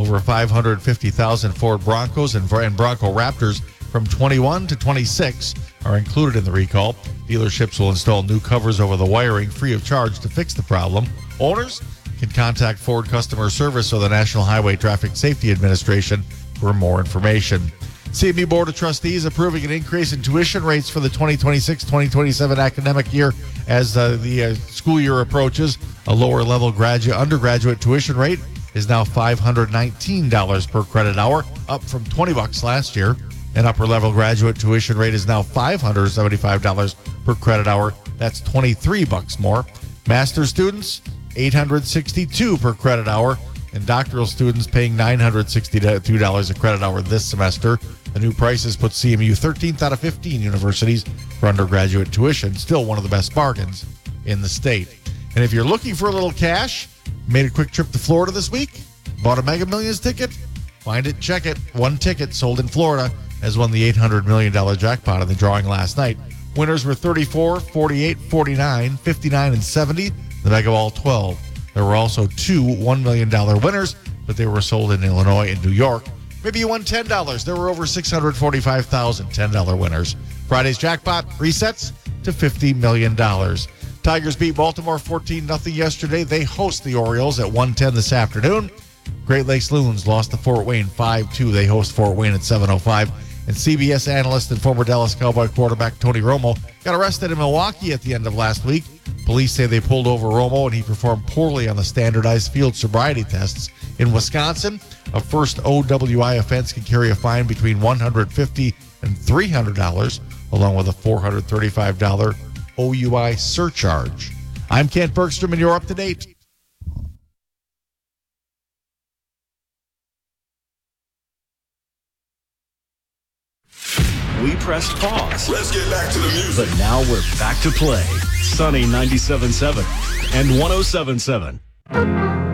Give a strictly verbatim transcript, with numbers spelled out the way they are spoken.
Over five hundred fifty thousand Ford Broncos and Bronco Raptors from twenty-one to twenty-six are included in the recall. Dealerships will install new covers over the wiring free of charge to fix the problem. Owners can contact Ford Customer Service or the National Highway Traffic Safety Administration for more information. C M U Board of Trustees approving an increase in tuition rates for the twenty twenty-six twenty twenty-seven academic year as uh, the uh, school year approaches. A lower level graduate undergraduate tuition rate is now five hundred nineteen dollars per credit hour, up from twenty bucks last year. An upper level graduate tuition rate is now five hundred seventy-five dollars per credit hour. That's twenty-three bucks more. Master's students, eight hundred sixty-two dollars per credit hour, and doctoral students paying nine hundred sixty-two dollars a credit hour this semester. The new prices put C M U thirteenth out of fifteen universities for undergraduate tuition, still one of the best bargains in the state. And if you're looking for a little cash, made a quick trip to Florida this week, bought a Mega Millions ticket, find it, check it. One ticket sold in Florida has won the eight hundred million dollars jackpot in the drawing last night. Winners were thirty-four, forty-eight, forty-nine, fifty-nine, and seventy. The Mega Ball twelve. There were also two one million dollars winners, but they were sold in Illinois and New York. Maybe you won ten dollars. There were over six hundred forty-five thousand ten dollars winners. Friday's jackpot resets to fifty million dollars. Tigers beat Baltimore fourteen nothing yesterday. They host the Orioles at one ten this afternoon. Great Lakes Loons lost to Fort Wayne five two. They host Fort Wayne at seven oh five. And C B S analyst and former Dallas Cowboy quarterback Tony Romo got arrested in Milwaukee at the end of last week. Police say they pulled over Romo and he performed poorly on the standardized field sobriety tests. In Wisconsin, a first O W I offense can carry a fine between one hundred fifty dollars and three hundred dollars, along with a four hundred thirty-five dollars O U I surcharge. I'm Kent Bergstrom, and you're up to date. We pressed pause. Let's get back to the music. But now we're back to play. Sunny ninety-seven point seven and one oh seven point seven.